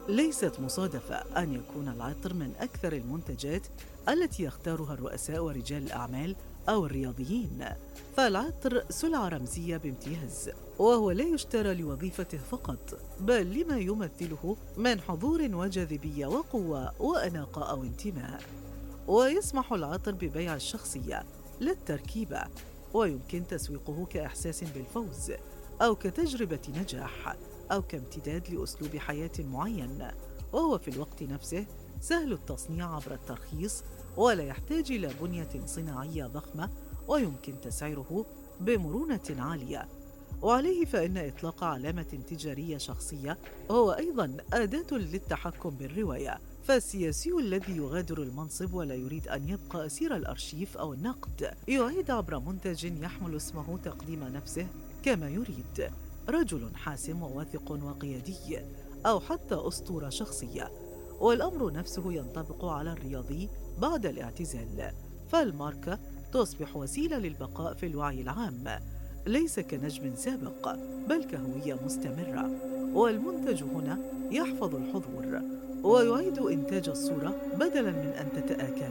ليست مصادفة أن يكون العطر من أكثر المنتجات التي يختارها الرؤساء ورجال الأعمال أو الرياضيين، فالعطر سلعة رمزية بامتياز، وهو لا يشترى لوظيفته فقط، بل لما يمثله من حضور وجاذبية وقوة وأناقة أو انتماء. ويسمح العطر ببيع الشخصية لا التركيبة، ويمكن تسويقه كإحساس بالفوز أو كتجربة نجاح أو كامتداد لأسلوب حياة معين، وهو في الوقت نفسه سهل التصنيع عبر الترخيص ولا يحتاج إلى بنية صناعية ضخمة، ويمكن تسعيره بمرونة عالية. وعليه فإن إطلاق علامة تجارية شخصية هو أيضاً أداة للتحكم بالرواية، فالسياسي الذي يغادر المنصب ولا يريد أن يبقى أسير الأرشيف أو النقد يعيد عبر منتج يحمل اسمه تقديم نفسه كما يريد، رجل حاسم وواثق وقيادي، أو حتى أسطورة شخصية. والأمر نفسه ينطبق على الرياضي بعد الاعتزال، فالماركة تصبح وسيلة للبقاء في الوعي العام، ليس كنجم سابق بل كهوية مستمرة. والمنتج هنا يحفظ الحضور ويعيد إنتاج الصورة بدلاً من أن تتآكل